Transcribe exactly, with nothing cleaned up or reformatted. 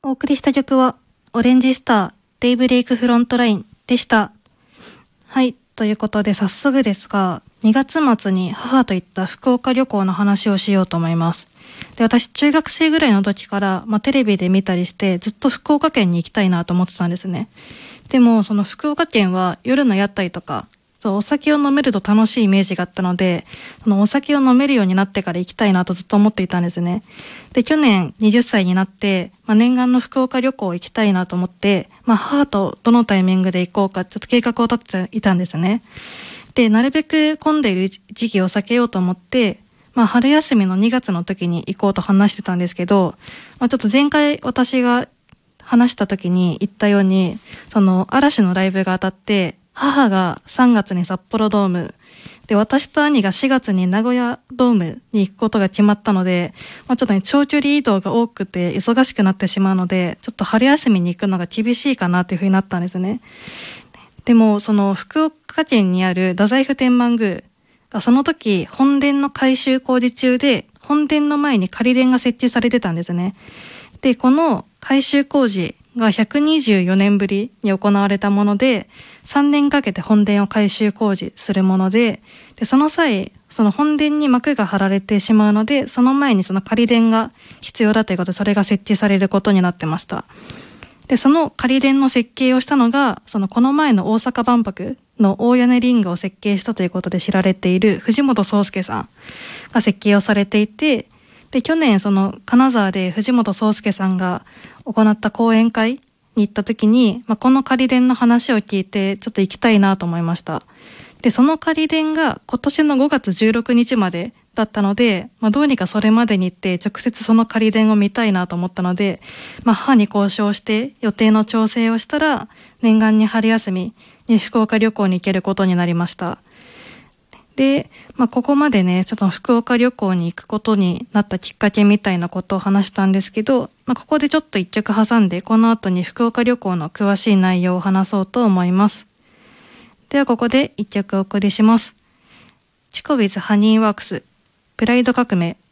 お送りした曲はオレンジスターデイブレイクフロントラインでした。はい、ということで早速ですが、にがつ末に母と行った福岡旅行の話をしようと思います。で、私中学生ぐらいの時から、まあ、テレビで見たりしてずっと福岡県に行きたいなと思ってたんですね。でもその福岡県は夜の屋台とかそうお酒を飲めると楽しいイメージがあったので、そのお酒を飲めるようになってから行きたいなとずっと思っていたんですね。で、去年はたちになって、まあ、念願の福岡旅行行きたいなと思って、まあ、母とどのタイミングで行こうかちょっと計画を立てていたんですね。で、なるべく混んでいる時期を避けようと思って、まあ、春休みのにがつの時に行こうと話してたんですけど、まあ、ちょっと前回私が話した時に言ったように、その嵐のライブが当たって、母がさんがつに札幌ドーム、で、私と兄がしがつに名古屋ドームに行くことが決まったので、まあ、ちょっとね、長距離移動が多くて忙しくなってしまうので、ちょっと春休みに行くのが厳しいかなっていう風になったんですね。でも、その福岡県にある太宰府天満宮がその時本殿の改修工事中で、本殿の前に仮殿が設置されてたんですね。で、この改修工事がひゃくにじゅうよねんぶりに行われたもので、さんねんかけて本殿を改修工事するもので、で、その際、その本殿に幕が張られてしまうので、その前にその仮殿が必要だということで、それが設置されることになってました。で、その仮殿の設計をしたのが、そのこの前の大阪万博の大屋根リングを設計したということで知られている藤本壮介さんが設計をされていて、で、去年その金沢で藤本壮介さんが行った講演会に行った時に、まあ、この仮殿の話を聞いてちょっと行きたいなと思いました。で、その仮殿が今年のごがつじゅうろくにちまでだったので、まあ、どうにかそれまでに行って直接その仮殿を見たいなと思ったので、まあ、母に交渉して予定の調整をしたら、念願に春休みに福岡旅行に行けることになりました。で、まあ、ここまでね、ちょっと福岡旅行に行くことになったきっかけみたいなことを話したんですけど、まあ、ここでちょっと一曲挟んで、この後に福岡旅行の詳しい内容を話そうと思います。ではここで一曲お送りします。チコウィズハニーワークス、プライド革命。